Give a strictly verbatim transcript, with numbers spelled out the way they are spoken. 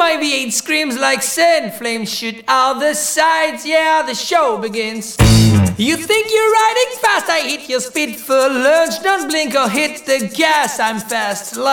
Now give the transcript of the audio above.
my V eight screams like sin. Flames shoot out the sides, yeah, the show begins. You think you're riding fast, I hit your speed for lunch. Don't blink or hit the gas, I'm fast.